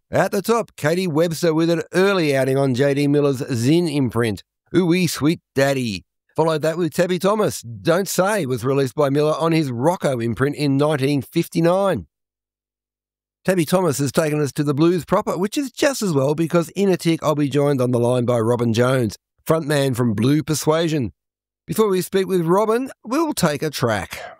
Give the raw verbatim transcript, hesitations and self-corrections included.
At the top, Katie Webster with an early outing on J D Miller's Zin imprint, Ooh-wee Sweet Daddy. Followed that with Tabby Thomas, Don't Say was released by Miller on his Rocco imprint in nineteen fifty-nine. Tabby Thomas has taken us to the blues proper, which is just as well because in a tick I'll be joined on the line by Robin Jones, frontman from Blue Persuasion. Before we speak with Robin, we'll take a track.